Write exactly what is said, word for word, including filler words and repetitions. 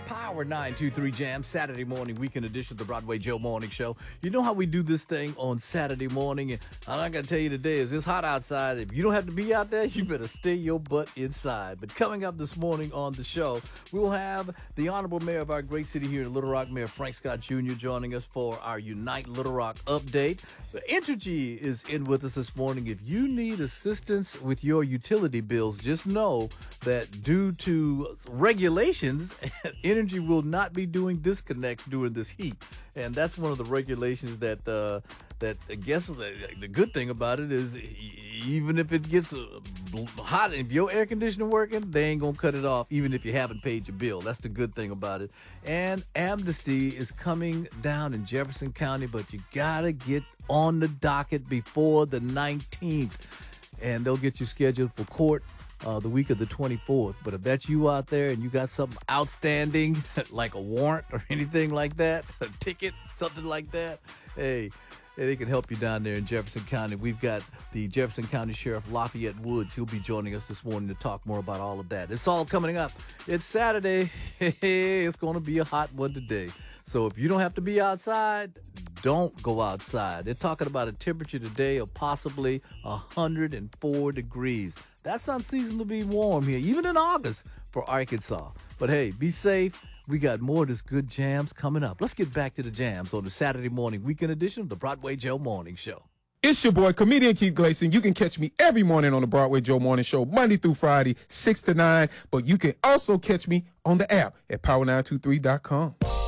Power nine two three Jam, Saturday morning, weekend edition of the Broadway Joe Morning Show. You know how we do this thing on Saturday morning, and all I got to tell you today is it's hot outside. If you don't have to be out there, you better stay your butt inside. But coming up this morning on the show, we will have the Honorable Mayor of our great city here in Little Rock, Mayor Frank Scott Junior, joining us for our Unite Little Rock update. The Entergy is in with us this morning. If you need assistance with your utility bills, just know that due to regulations, Entergy will not be doing disconnects during this heat. And that's one of the regulations that, uh, that I guess the, the good thing about it is even if it gets hot, if your air conditioner working, they ain't going to cut it off even if you haven't paid your bill. That's the good thing about it. And amnesty is coming down in Jefferson County, but you got to get on the docket before the nineteenth. And they'll get you scheduled for court Uh, the week of the twenty-fourth. But if that's you out there and you got something outstanding, like a warrant or anything like that, a ticket, something like that, hey, they can help you down there in Jefferson County. We've got the Jefferson County Sheriff Lafayette Woods. He'll be joining us this morning to talk more about all of that. It's all coming up. It's Saturday. It's going to be a hot one today. So if you don't have to be outside, don't go outside. They're talking about a temperature today of possibly one hundred four degrees. That's unseasonably warm here, even in August for Arkansas. But hey, be safe. We got more of this good jams coming up. Let's get back to the jams on the Saturday morning weekend edition of the Broadway Joe Morning Show. It's your boy, comedian Keith Gleason. You can catch me every morning on the Broadway Joe Morning Show, Monday through Friday, six to nine. But you can also catch me on the app at power nine two three dot com.